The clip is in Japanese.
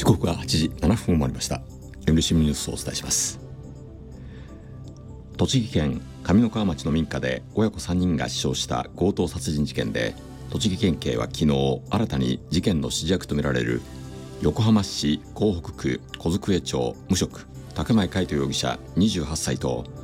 刻は8時7分を回りました。読売新聞ニュースをお伝えします。栃木県上三川町の民家で親子3人が死傷した強盗殺人事件で、栃木県警は昨日新たに事件の指示役とみられる横浜市港北区小机町無職竹前海斗容疑者28歳と